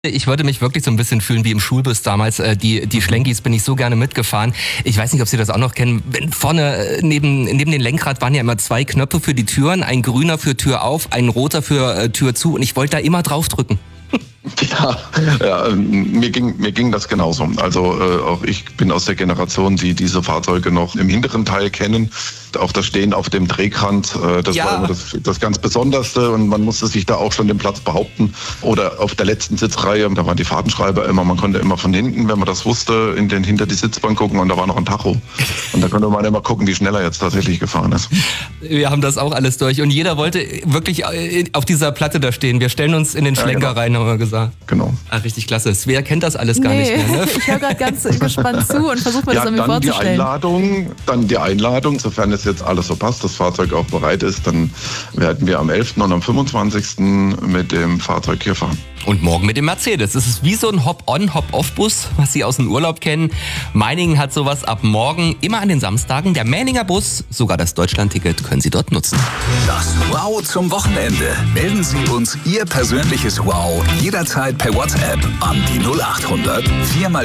Ich würde mich wirklich so ein bisschen fühlen wie im Schulbus damals. Die Schlenkis bin ich so gerne mitgefahren. Ich weiß nicht, ob Sie das auch noch kennen. Vorne neben dem Lenkrad waren ja immer 2 Knöpfe für die Türen. Ein grüner für Tür auf, ein roter für Tür zu. Und ich wollte da immer drauf drücken. Ja, mir ging das genauso. Also auch ich bin aus der Generation, die diese Fahrzeuge noch im hinteren Teil kennen. Auch das Stehen auf dem Drehrand, das war immer das ganz Besonderste und man musste sich da auch schon den Platz behaupten. Oder auf der letzten Sitzreihe, da waren die Fahrtenschreiber immer, man konnte immer von hinten, wenn man das wusste, hinter die Sitzbank gucken und da war noch ein Tacho. Und da konnte man immer gucken, wie schnell er jetzt tatsächlich gefahren ist. Wir haben das auch alles durch und jeder wollte wirklich auf dieser Platte da stehen. Wir stellen uns in den Schlenker rein, haben wir gesagt. Genau. Ach, richtig klasse. Svea kennt das alles gar nicht mehr, ne? Ich höre gerade ganz gespannt zu und versuche mir das an mir vorzustellen. Dann die Einladung, sofern es jetzt alles so passt, das Fahrzeug auch bereit ist, dann werden wir am 11. und am 25. mit dem Fahrzeug hier fahren. Und morgen mit dem Mercedes. Es ist wie so ein Hop-on, Hop-off-Bus, was Sie aus dem Urlaub kennen. Meiningen hat sowas ab morgen, immer an den Samstagen. Der Mähninger Bus, sogar das Deutschland-Ticket können Sie dort nutzen. Das Wow zum Wochenende. Melden Sie uns Ihr persönliches Wow jederzeit per WhatsApp an die 0800 4x